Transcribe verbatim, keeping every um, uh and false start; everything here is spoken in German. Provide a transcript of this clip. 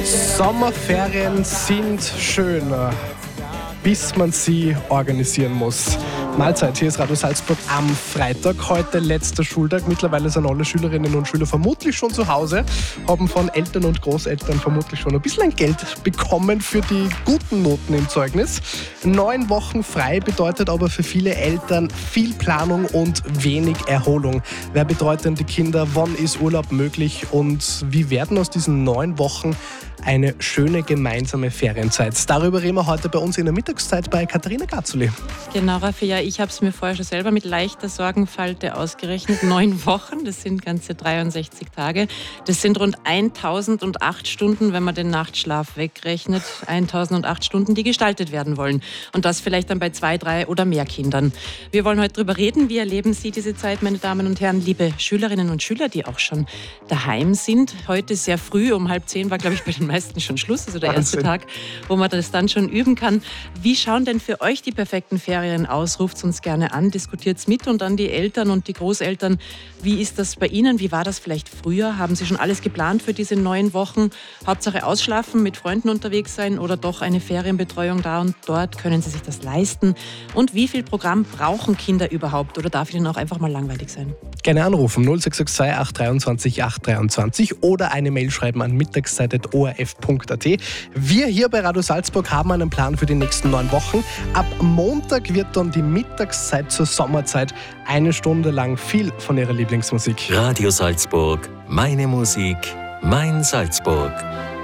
Sommerferien sind schön, bis man sie organisieren muss. Mahlzeit, hier ist Radio Salzburg am Freitag, heute letzter Schultag. Mittlerweile sind alle Schülerinnen und Schüler vermutlich schon zu Hause, haben von Eltern und Großeltern vermutlich schon ein bisschen Geld bekommen für die guten Noten im Zeugnis. Neun Wochen frei bedeutet aber für viele Eltern viel Planung und wenig Erholung. Wer betreut denn die Kinder? Wann ist Urlaub möglich? Und wie werden aus diesen neun Wochen eine schöne gemeinsame Ferienzeit? Darüber reden wir heute bei uns in der Mittagszeit bei Katharina Gazzoli. Genau, Raffi, ja, ich habe es mir vorher schon selber mit leichter Sorgenfalte ausgerechnet. Neun Wochen, das sind ganze dreiundsechzig Tage. Das sind rund eintausendacht Stunden, wenn man den Nachtschlaf wegrechnet. eintausendacht Stunden, die gestaltet werden wollen. Und das vielleicht dann bei zwei, drei oder mehr Kindern. Wir wollen heute darüber reden. Wie erleben Sie diese Zeit, meine Damen und Herren, liebe Schülerinnen und Schüler, die auch schon daheim sind? Heute sehr früh, um halb zehn war, glaube ich, bei den meisten schon Schluss, also der erste Tag, wo man das dann schon üben kann. Wie schauen denn für euch die perfekten Ferien aus? Ruft uns gerne an, diskutiert es mit und an die Eltern und die Großeltern. Wie ist das bei Ihnen? Wie war das vielleicht früher? Haben Sie schon alles geplant für diese neun Wochen? Hauptsache ausschlafen, mit Freunden unterwegs sein oder doch eine Ferienbetreuung da und dort? Können Sie sich das leisten? Und wie viel Programm brauchen Kinder überhaupt? Oder darf ihnen auch einfach mal langweilig sein? Gerne anrufen null sechs sechs zwei acht dreiundzwanzig acht dreiundzwanzig oder eine Mail schreiben an mittagszeit punkt o r f punkt a t. Wir hier bei Radio Salzburg haben einen Plan für die nächsten neun Wochen. Ab Montag wird dann die Mittagszeit zur Sommerzeit. Eine Stunde lang viel von Ihrer Lieblingsmusik. Radio Salzburg, meine Musik, mein Salzburg.